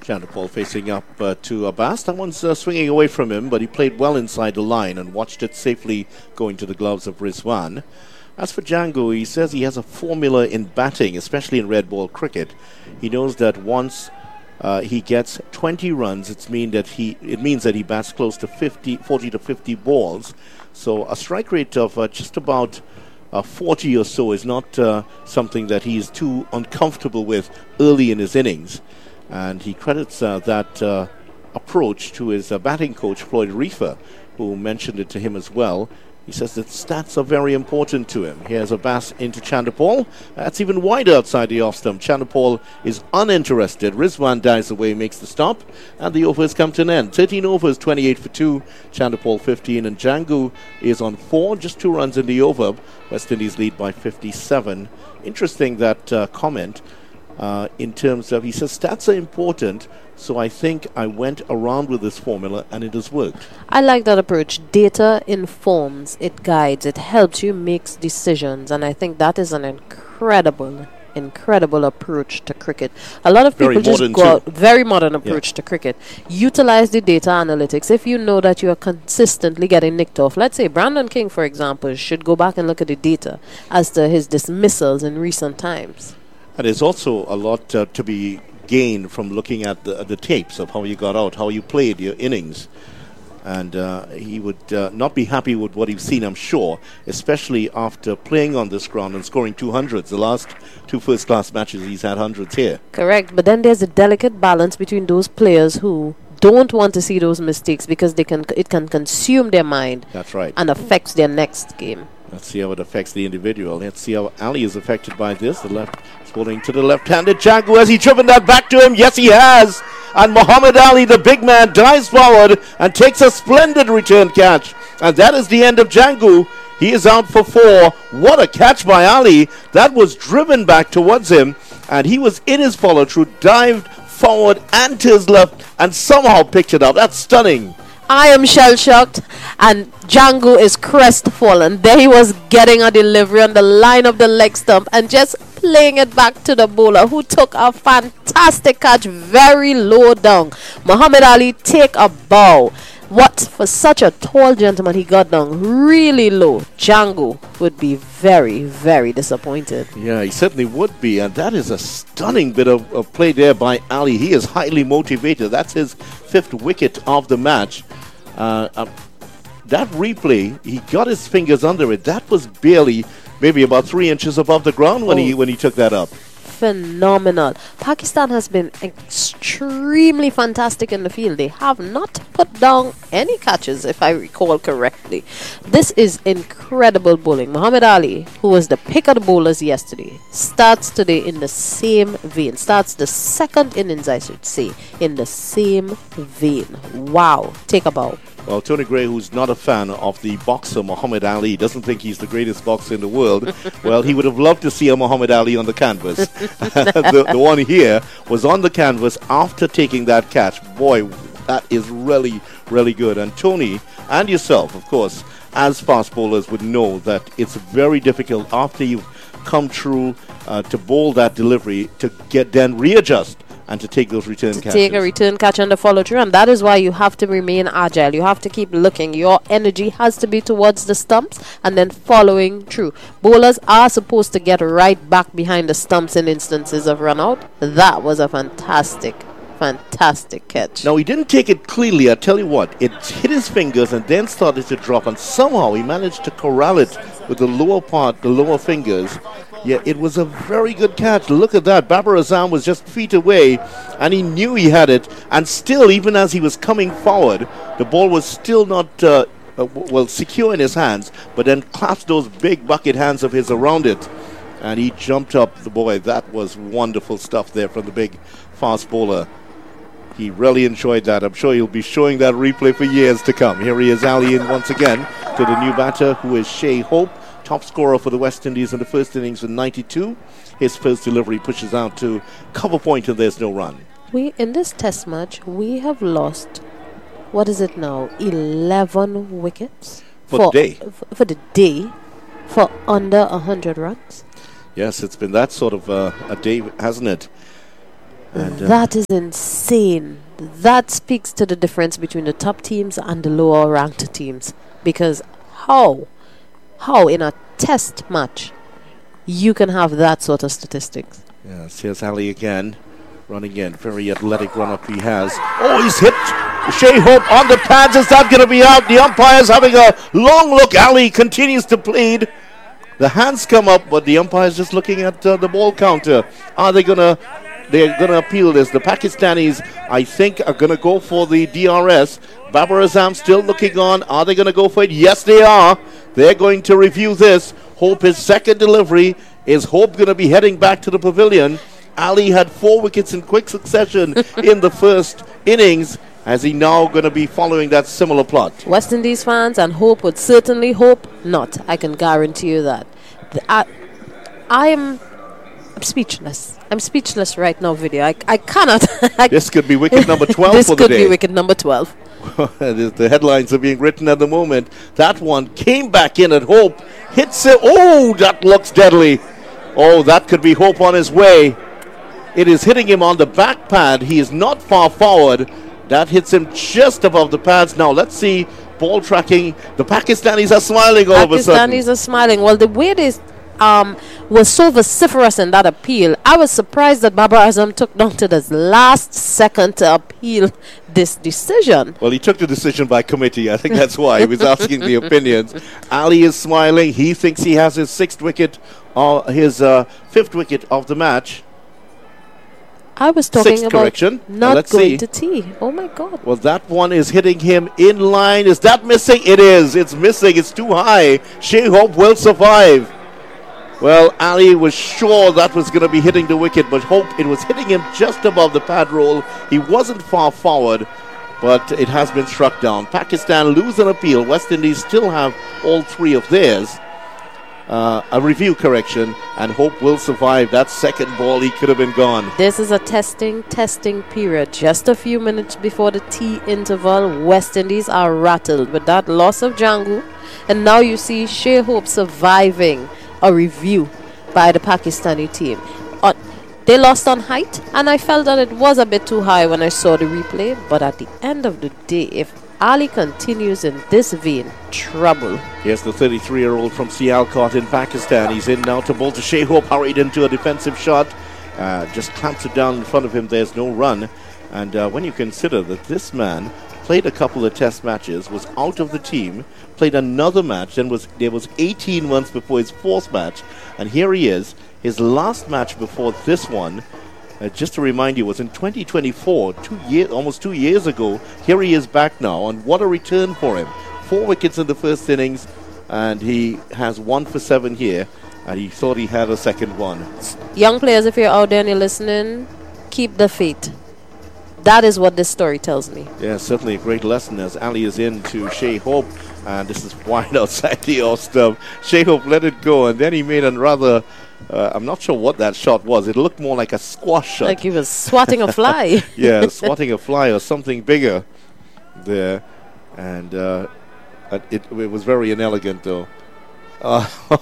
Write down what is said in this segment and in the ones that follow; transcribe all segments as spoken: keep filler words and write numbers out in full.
Chanderpaul facing up uh, to Abbas. That one's uh, swinging away from him, but he played well inside the line and watched it safely go into the gloves of Rizwan. As for Django, he says he has a formula in batting, especially in red ball cricket. He knows that once uh, he gets twenty runs, it's mean that he, it means that he bats close to fifty, forty to fifty balls. So a strike rate of uh, just about uh, forty or so is not uh, something that he's too uncomfortable with early in his innings. And he credits uh, that uh, approach to his uh, batting coach, Floyd Reefer, who mentioned it to him as well. He says that stats are very important to him. Here's Abbas into Chanderpaul. That's even wider outside the off stump. Chanderpaul is uninterested. Rizwan dives away, makes the stop, and the over has come to an end. thirteen overs, twenty-eight for two. Chanderpaul fifteen, and Django is on four, just two runs in the over. West Indies lead by fifty-seven. Interesting that uh, comment. Uh, in terms of, he says, stats are important, so I think I went around with this formula and it has worked. I like that approach. Data informs, it guides, it helps you make decisions, and I think that is an incredible, incredible approach to cricket. A lot of Very people just modern go out, too. very modern approach Yeah. to cricket. Utilize the data analytics. If you know that you are consistently getting nicked off, let's say Brandon King, for example, should go back and look at the data as to his dismissals in recent times. And there's also a lot uh, to be gained from looking at the, the tapes of how you got out, how you played your innings. And uh, he would uh, not be happy with what he's seen, I'm sure, especially after playing on this ground and scoring two hundreds. The last two first-class matches, he's had hundreds here. Correct, but then there's a delicate balance between those players who don't want to see those mistakes because they can it can consume their mind. That's right. And affects their next game. Let's see how it affects the individual. Let's see how Ali is affected by this. The left is bowling to the left-handed Django. Has he driven that back to him? Yes, he has. And Muhammad Ali, the big man, dives forward and takes a splendid return catch. And that is the end of Django. He is out for four. What a catch by Ali. That was driven back towards him. And he was in his follow-through, dived forward and to his left, and somehow picked it up. That's stunning. I am shell-shocked, and Django is crestfallen. There he was getting a delivery on the line of the leg stump and just playing it back to the bowler, who took a fantastic catch very low down. Muhammad Ali take a bow. What, for such a tall gentleman, he got down really low. Django would be very, very disappointed. Yeah, he certainly would be, and that is a stunning bit of, of play there by Ali. He is highly motivated. That's his fifth wicket of the match. Uh, uh, that replay, he got his fingers under it. That was barely maybe about three inches above the ground when Oh. he when he took that up. Phenomenal. Pakistan has been extremely fantastic in the field. They have not put down any catches, if I recall correctly. This is incredible bowling. Muhammad Ali, who was the pick of the bowlers yesterday, starts today in the same vein. Starts the second innings, I should say, in the same vein. Wow. Take a bow. Well, Tony Gray, who's not a fan of the boxer Muhammad Ali, doesn't think he's the greatest boxer in the world. Well, he would have loved to see a Muhammad Ali on the canvas. the, the one here was on the canvas after taking that catch. Boy, that is really, really good. And Tony and yourself, of course, as fast bowlers would know that it's very difficult after you've come through uh, to bowl that delivery to get then readjust and to take those return to catches. take a return catch and the follow through, and that is why you have to remain agile. You have to keep looking. Your energy has to be towards the stumps and then following through. Bowlers are supposed to get right back behind the stumps in instances of run out. That was a fantastic fantastic catch. Now, he didn't take it cleanly. I tell you what, it hit his fingers and then started to drop, and somehow he managed to corral it with the lower part, the lower fingers. Yeah, it was a very good catch. Look at that. Babar Azam was just feet away, and he knew he had it. And still, even as he was coming forward, the ball was still not, uh, uh, w- well, secure in his hands, but then clasped those big bucket hands of his around it. And he jumped up. The boy, that was wonderful stuff there from the big fast bowler. He really enjoyed that. I'm sure he'll be showing that replay for years to come. Here he is, Ali, in once again to the new batter, who is Shea Hope. Top scorer for the West Indies in the first innings with ninety-two. His first delivery pushes out to cover point, and there's no run. We in this test match, we have lost, what is it now, eleven wickets? For the day. f- For the day, for under one hundred runs. Yes, it's been that sort of uh, a day, hasn't it? And, uh, that is insane. That speaks to the difference between the top teams and the lower ranked teams. Because how, how in a test match you can have that sort of statistics? Yes, here's Ali again, running in. Very athletic run-up he has. Oh, he's hit Shea Hope on the pads. Is that going to be out? The umpire's having a long look. Ali continues to plead. The hands come up, but the umpire's just looking at uh, the ball counter. Are they going to... They're going to appeal this. The Pakistanis, I think, are going to go for the D R S. Babar Azam still looking on. Are they going to go for it? Yes, they are. They're going to review this. Hope his second delivery. Is Hope going to be heading back to the pavilion? Ali had four wickets in quick succession in the first innings. Is he now going to be following that similar plot? West Indies fans and Hope would certainly hope not. I can guarantee you that. The, I, I am I'm speechless. I'm speechless right now, video. I, I cannot. I this could be wicket number twelve this for the day. This could be wicket number twelve. The headlines are being written at the moment. That one came back in at Hope. Hits it. Oh, that looks deadly. Oh, that could be Hope on his way. It is hitting him on the back pad. He is not far forward. That hits him just above the pads. Now, let's see ball tracking. The Pakistanis are smiling all of a sudden. Pakistanis are smiling. Well, the way they um, was so vociferous in that appeal, I was surprised that Babar Azam took down to the last second to appeal this decision. Well, he took the decision by committee. I think that's why. He was asking the opinions. Ali is smiling. He thinks he has his sixth wicket, or his uh, fifth wicket of the match. I was talking Sixth about correction. not Let's going see. to tea. Oh, my God. Well, that one is hitting him in line. Is that missing? It is. It's missing. It's too high. Shea Hope will survive. Well, Ali was sure that was going to be hitting the wicket, but Hope, it was hitting him just above the pad roll. He wasn't far forward, but it has been struck down. Pakistan lose an appeal. West Indies still have all three of theirs. Uh, a review correction, and Hope will survive. That second ball, he could have been gone. This is a testing, testing period. Just a few minutes before the tea interval, West Indies are rattled with that loss of Django. And now you see Shea Hope surviving a review by the Pakistani team. Uh, they lost on height, and I felt that it was a bit too high when I saw the replay. But at the end of the day, if Ali continues in this vein, trouble. Here's the thirty-three-year-old from Sialkot in Pakistan. He's in now to bowl to Shea Hope, hurried into a defensive shot. Uh, just clamps it down in front of him. There's no run. And uh, when you consider that this man played a couple of test matches, was out of the team, played another match, then was there was eighteen months before his fourth match, and here he is. His last match before this one, uh, just to remind you, was in twenty twenty-four, two year, almost two years ago. Here he is back now, and what a return for him. Four wickets in the first innings, and he has one for seven here, and he thought he had a second one. Young players, if you're out there and you're listening, keep the faith. That is what this story tells me. Yeah, certainly a great lesson as Ali is in to Shea Hope, and this is wide outside the off stump. Shea Hope let it go, and then he made a rather, uh, I'm not sure what that shot was. It looked more like a squash shot. Like he was swatting a fly. Yeah, swatting a fly or something bigger there, and uh, it, it was very inelegant though. Uh,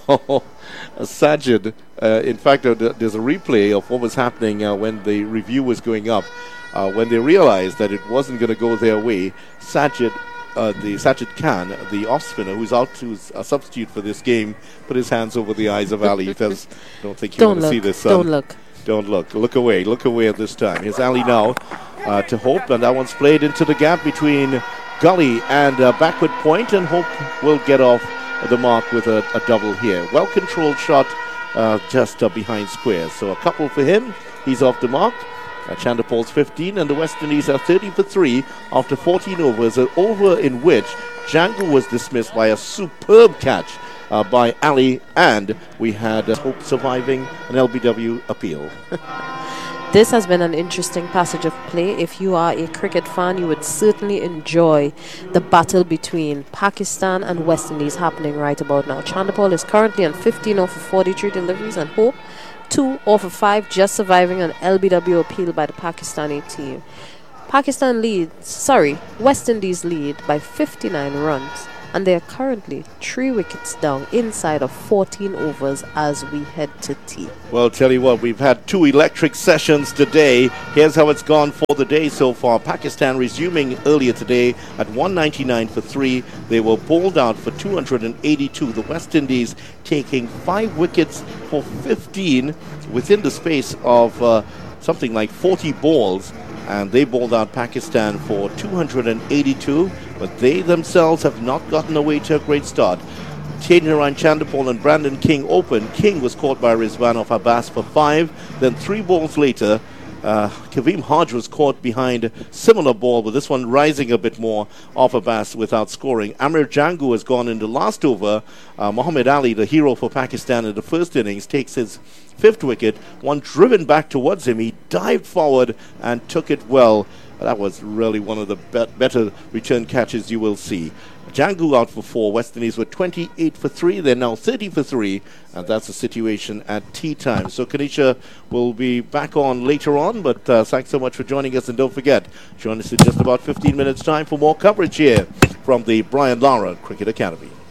Sajid, uh, in fact, uh, there's a replay of what was happening uh, when the review was going up. Uh, when they realized that it wasn't going to go their way, Sajid, uh, the Sajid Khan, the off spinner, who's out to a substitute for this game, put his hands over the eyes of Ali. He says, "Don't think you Don't want to look. see this, son. Don't look. Don't look. Look away. Look away at this time." Here's Ali now uh, to Hope, and that one's played into the gap between Gully and uh, backward point, and Hope will get off the mark with a, a double here. Well-controlled shot uh, just uh, behind square. So a couple for him. He's off the mark. Uh, Chanderpaul's fifteen, and the West Indies are thirty for three after fourteen overs, an over in which Django was dismissed by a superb catch uh, by Ali, and we had uh, Hope surviving an L B W appeal. This has been an interesting passage of play. If you are a cricket fan, you would certainly enjoy the battle between Pakistan and West Indies happening right about now. Chanderpaul is currently on fifteen over forty-three deliveries, and Hope two over five, just surviving an L B W appeal by the Pakistani team. Pakistan leads, sorry, West Indies lead by fifty-nine runs, and they are currently three wickets down inside of fourteen overs as we head to tea. Well, tell you what, we've had two electric sessions today. Here's how it's gone for the day so far. Pakistan resuming earlier today at one ninety-nine for three. They were bowled out for two hundred eighty-two. The West Indies taking five wickets for fifteen within the space of uh, something like forty balls. And they bowled out Pakistan for two hundred eighty-two, but they themselves have not gotten away to a great start. Tejnaran Chanderpaul and Brandon King opened. King was caught by Rizwan of Abbas for five. Then three balls later, uh, Kaveem Hodge was caught behind similar ball, but this one rising a bit more off Abbas without scoring. Amir Jangu has gone in the last over. Uh, Muhammad Ali, the hero for Pakistan in the first innings, takes his fifth wicket. One driven back towards him. He dived forward and took it well. That was really one of the be- better return catches you will see. Jangu out for four. West Indies were twenty-eight for three. They're now thirty for three. And that's the situation at tea time. So Kanisha will be back on later on. But uh, thanks so much for joining us. And don't forget, join us in just about fifteen minutes time for more coverage here from the Brian Lara Cricket Academy.